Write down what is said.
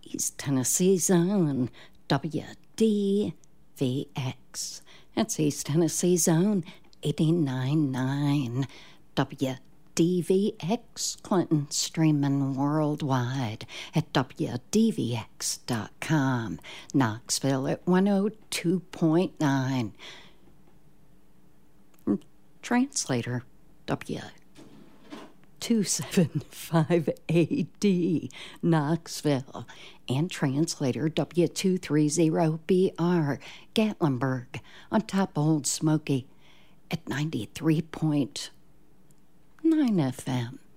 East Tennessee's own WDVX. That's East Tennessee's own 89.9 WDVX, Clinton, streaming worldwide at WDVX.com. Knoxville at 102.9. Translator, W275AD, Knoxville, and translator W230BR, Gatlinburg, on top Old Smoky at 93.9 FM.